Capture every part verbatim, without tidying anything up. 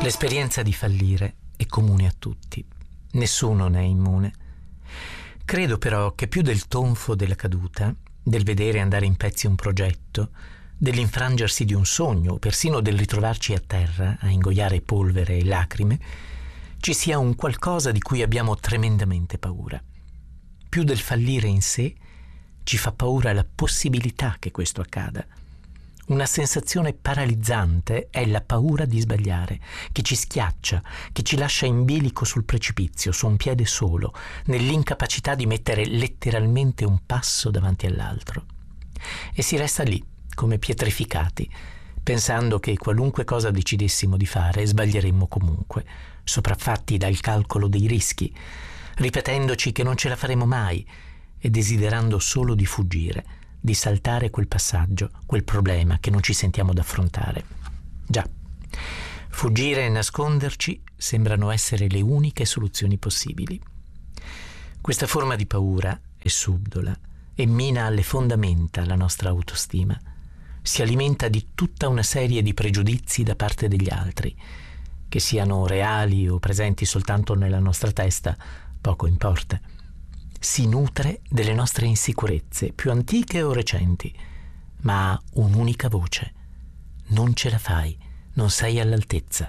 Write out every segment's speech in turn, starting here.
L'esperienza di fallire è comune a tutti, nessuno ne è immune. Credo però che più del tonfo della caduta, del vedere andare in pezzi un progetto, dell'infrangersi di un sogno o persino del ritrovarci a terra a ingoiare polvere e lacrime, ci sia un qualcosa di cui abbiamo tremendamente paura. Più del fallire in sé, ci fa paura la possibilità che questo accada. Una sensazione paralizzante è la paura di sbagliare, che ci schiaccia, che ci lascia in bilico sul precipizio, su un piede solo, nell'incapacità di mettere letteralmente un passo davanti all'altro. E si resta lì, come pietrificati, pensando che qualunque cosa decidessimo di fare sbaglieremmo comunque, sopraffatti dal calcolo dei rischi, ripetendoci che non ce la faremo mai e desiderando solo di fuggire, di saltare quel passaggio, quel problema che non ci sentiamo d'affrontare. Già, fuggire e nasconderci sembrano essere le uniche soluzioni possibili. Questa forma di paura è subdola e mina alle fondamenta la nostra autostima. Si alimenta di tutta una serie di pregiudizi da parte degli altri, che siano reali o presenti soltanto nella nostra testa, poco importa. Si nutre delle nostre insicurezze, più antiche o recenti, ma ha un'unica voce: non ce la fai, non sei all'altezza.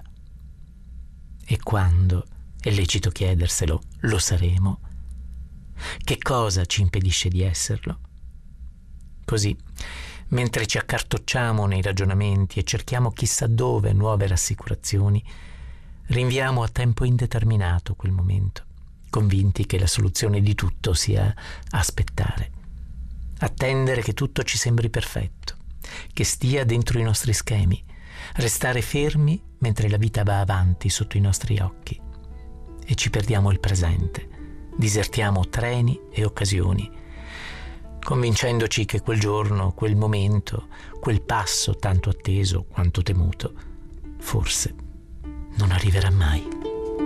E quando, è lecito chiederselo, lo saremo? Che cosa ci impedisce di esserlo? Così, mentre ci accartocciamo nei ragionamenti e cerchiamo chissà dove nuove rassicurazioni, rinviamo a tempo indeterminato quel momento, convinti che la soluzione di tutto sia aspettare, attendere che tutto ci sembri perfetto, che stia dentro i nostri schemi, restare fermi mentre la vita va avanti sotto i nostri occhi, e ci perdiamo il presente, disertiamo treni e occasioni, convincendoci che quel giorno, quel momento, quel passo tanto atteso quanto temuto, forse non arriverà mai.